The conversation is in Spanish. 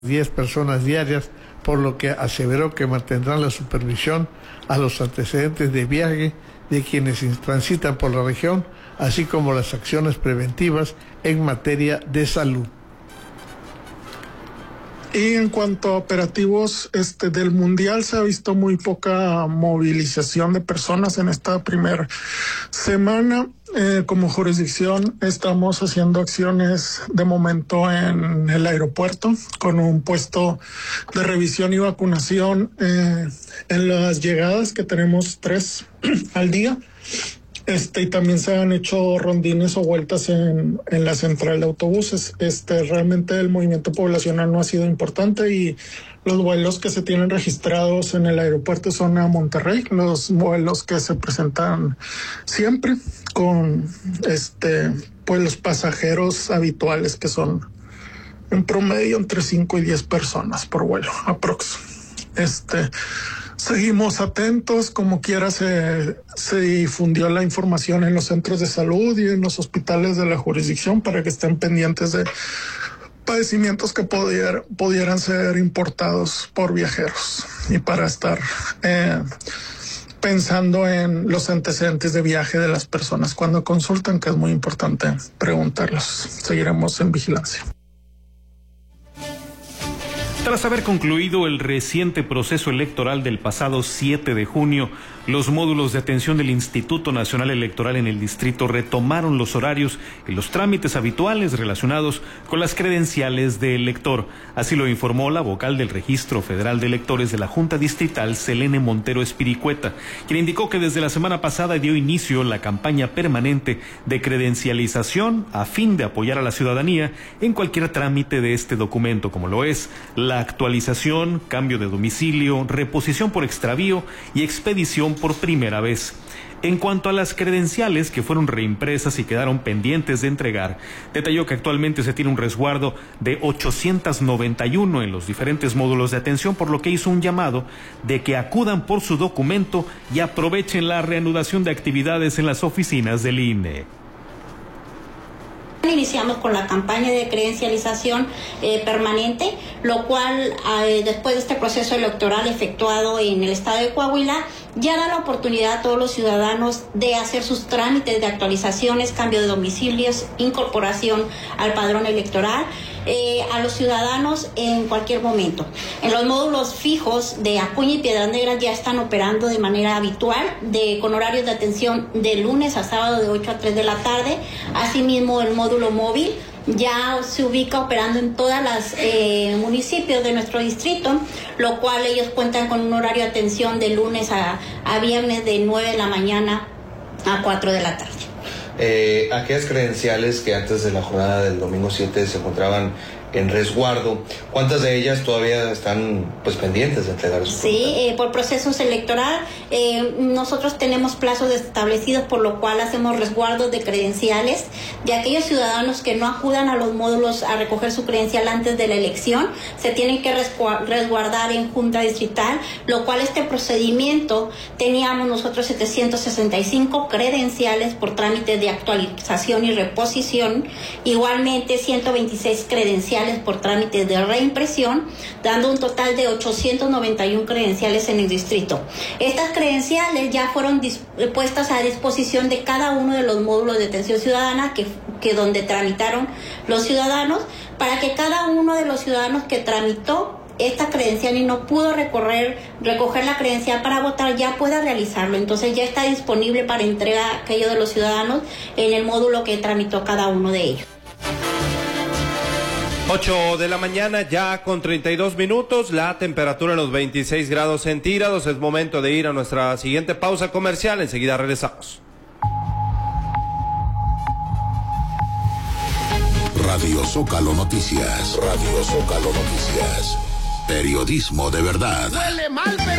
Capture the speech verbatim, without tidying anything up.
diez personas diarias, por lo que aseveró que mantendrán la supervisión a los antecedentes de viaje de quienes transitan por la región, así como las acciones preventivas en materia de salud. Y en cuanto a operativos este, del Mundial, se ha visto muy poca movilización de personas en esta primera semana. Eh, como jurisdicción estamos haciendo acciones de momento en el aeropuerto con un puesto de revisión y vacunación eh, en las llegadas, que tenemos tres al día. Este, y también se han hecho rondines o vueltas en, en la central de autobuses. Este, realmente el movimiento poblacional no ha sido importante y los vuelos que se tienen registrados en el aeropuerto son a Monterrey, los vuelos que se presentan siempre con este, pues los pasajeros habituales, que son en promedio entre cinco y diez personas por vuelo, aprox. Este, Seguimos atentos, como quiera se, se difundió la información en los centros de salud y en los hospitales de la jurisdicción para que estén pendientes de padecimientos que pudier, pudieran ser importados por viajeros y para estar eh, pensando en los antecedentes de viaje de las personas cuando consultan, que es muy importante preguntarlos. Seguiremos en vigilancia. Tras haber concluido el reciente proceso electoral del pasado siete de junio, los módulos de atención del Instituto Nacional Electoral en el distrito retomaron los horarios y los trámites habituales relacionados con las credenciales de elector. Así lo informó la vocal del Registro Federal de Electores de la Junta Distrital, Selene Montero Espiricueta, quien indicó que desde la semana pasada dio inicio la campaña permanente de credencialización a fin de apoyar a la ciudadanía en cualquier trámite de este documento, como lo es la actualización, cambio de domicilio, reposición por extravío y expedición por primera vez. En cuanto a las credenciales que fueron reimpresas y quedaron pendientes de entregar, detalló que actualmente se tiene un resguardo de ochocientos noventa y uno en los diferentes módulos de atención, por lo que hizo un llamado de que acudan por su documento y aprovechen la reanudación de actividades en las oficinas del I N E. Iniciamos con la campaña de credencialización eh, permanente, lo cual eh, después de este proceso electoral efectuado en el estado de Coahuila, ya da la oportunidad a todos los ciudadanos de hacer sus trámites de actualizaciones, cambio de domicilios, incorporación al padrón electoral, eh, a los ciudadanos en cualquier momento. En los módulos fijos de Acuña y Piedras Negras ya están operando de manera habitual, de, con horarios de atención de lunes a sábado de ocho a tres de la tarde. Asimismo, el módulo móvil ya se ubica operando en todas las eh, municipios de nuestro distrito, lo cual ellos cuentan con un horario de atención de lunes a, a viernes de nueve de la mañana a cuatro de la tarde. Eh, aquellas credenciales que antes de la jornada del domingo siete se encontraban en resguardo, ¿cuántas de ellas todavía están pues pendientes de entregar? Sí, eh, por procesos electoral, eh, nosotros tenemos plazos establecidos, por lo cual hacemos resguardos de credenciales de aquellos ciudadanos que no acudan a los módulos a recoger su credencial antes de la elección. Se tienen que resguardar en Junta Distrital, lo cual este procedimiento teníamos nosotros setecientos sesenta y cinco credenciales por trámites de actualización y reposición, igualmente ciento veintiséis credenciales por trámites de reimpresión, dando un total de ochocientos noventa y uno credenciales en el distrito. Estas credenciales ya fueron puestas a disposición de cada uno de los módulos de atención ciudadana que, que donde tramitaron los ciudadanos, para que cada uno de los ciudadanos que tramitó esta credencial y no pudo recorrer, recoger la credencial para votar, ya pueda realizarlo. Entonces ya está disponible para entrega a aquellos de los ciudadanos en el módulo que tramitó cada uno de ellos. ocho de la mañana ya con treinta y dos minutos, la temperatura en los veintiséis grados centígrados. Es momento de ir a nuestra siguiente pausa comercial, enseguida regresamos. Radio Zócalo Noticias, Radio Zócalo Noticias, periodismo de verdad. Huele mal, pero